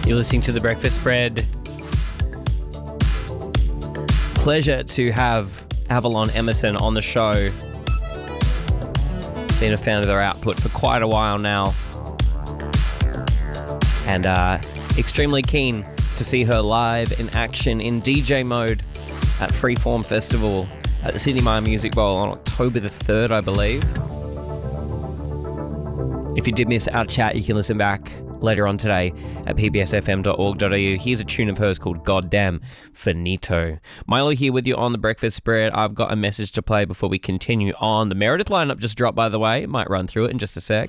You're listening to The Breakfast Spread. Pleasure to have Avalon Emerson on the show. Been a fan of their output for quite a while now. And extremely keen to see her live in action in DJ mode at Freeform Festival at the Sydney Myer Music Bowl on October the 3rd, I believe. If you did miss our chat, you can listen back later on today at pbsfm.org.au. Here's a tune of hers called Goddamn Finito. Milo here with you on The Breakfast Spread. I've got a message to play before we continue on. The Meredith lineup just dropped, by the way. Might run through it in just a sec.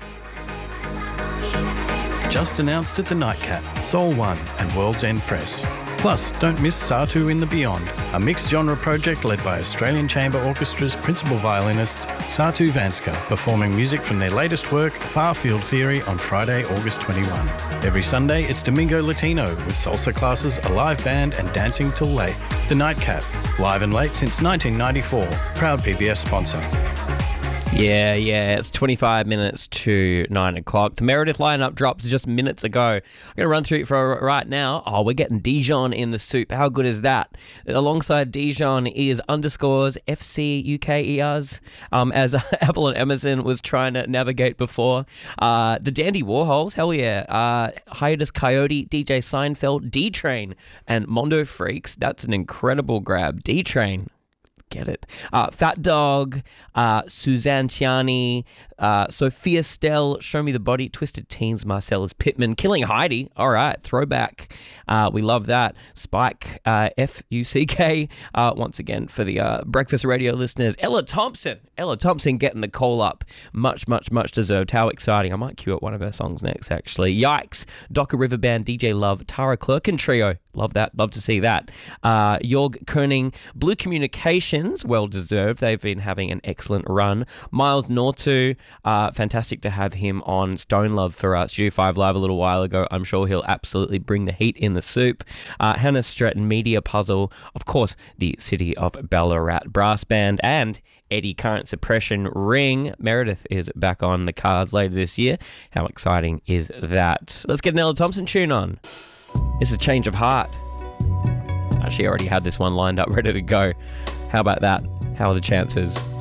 Just announced at the Nightcap, Soul One and World's End Press. Plus, don't miss Satu in the Beyond, a mixed genre project led by Australian Chamber Orchestra's principal violinist, Satu Vanska, performing music from their latest work, Far Field Theory, on Friday, August 21. Every Sunday, it's Domingo Latino, with salsa classes, a live band and dancing till late. The Nightcap, live and late since 1994, proud PBS sponsor. Yeah, it's 25 minutes to 9 o'clock. The Meredith lineup dropped just minutes ago. I'm going to run through it for right now. Oh, we're getting Dijon in the soup. How good is that? Alongside Dijon is _ FCUKERs, as Avalon Emerson was trying to navigate before. The Dandy Warhols, hell yeah. Hiatus Coyote, DJ Seinfeld, D-Train, and Mondo Freaks. That's an incredible grab. D-Train. Get it. Fat Dog, Suzanne Ciani, Sophia Stell, Show Me the Body, Twisted Teens, Marcellus Pittman, Killing Heidi. All right, throwback. We love that. Spike, FUCK, once again for the breakfast radio listeners. Ella Thompson getting the call up. Much deserved. How exciting. I might cue up one of her songs next, actually. Yikes. Docker River Band, DJ Love, Tara Clerkin Trio. Love that. Love to see that. Jorg Koenig, Blue Communications, well deserved. They've been having an excellent run. Miles Nortu, fantastic to have him on Stone Love for Studio 5 Live a little while ago. I'm sure he'll absolutely bring the heat in the soup. Hannah Stratton Media Puzzle, of course, the City of Ballarat Brass Band, and Eddie Current Suppression Ring. Meredith is back on the cards later this year. How exciting is that? Let's get an Ella Thompson tune on. It's a Change of Heart. Actually, I already had this one lined up, ready to go. How about that? How are the chances?